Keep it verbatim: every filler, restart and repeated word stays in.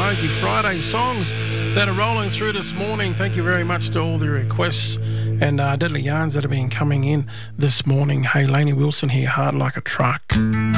Karaoke Friday songs that are rolling through this morning. Thank you very much to all the requests and uh, deadly yarns that have been coming in this morning. Hey, Lainey Wilson here, Hard Like a Truck.